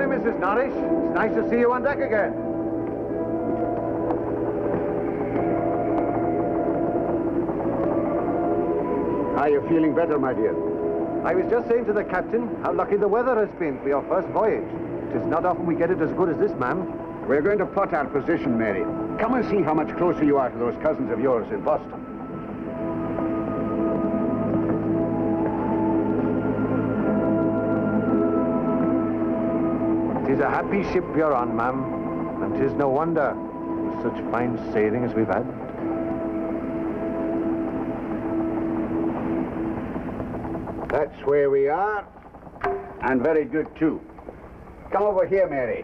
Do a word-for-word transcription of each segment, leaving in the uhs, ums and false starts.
morning, Missus Norris. It's nice to see you on deck again. Are you feeling better, my dear? I was just saying to the captain how lucky the weather has been for your first voyage. It is not often we get it as good as this, ma'am. We're going to plot our position, Mary. Come and see how much closer you are to those cousins of yours in Boston. Tis a happy ship you're on, ma'am, and tis no wonder, with such fine sailing as we've had. That's where we are, and very good, too. Come over here, Mary.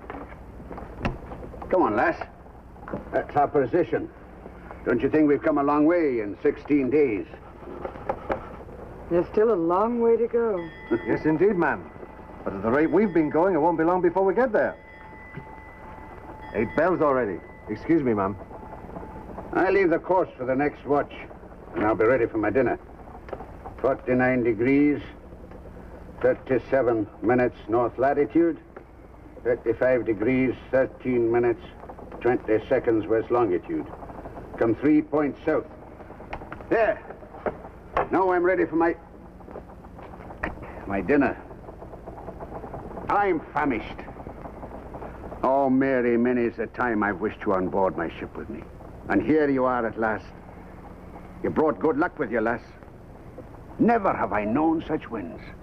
Come on, lass. That's our position. Don't you think we've come a long way in sixteen days? There's still a long way to go. Yes, indeed, ma'am. But at the rate we've been going, it won't be long before we get there. Eight bells already. Excuse me, ma'am. I leave the course for the next watch, and I'll be ready for my dinner. forty-nine degrees, thirty-seven minutes north latitude, thirty-five degrees, thirteen minutes, twenty seconds west longitude. Come three points south. There. Now I'm ready for my... my dinner. I'm famished. Oh, Mary, many's the time I've wished you on board my ship with me. And here you are at last. You brought good luck with you, lass. Never have I known such winds.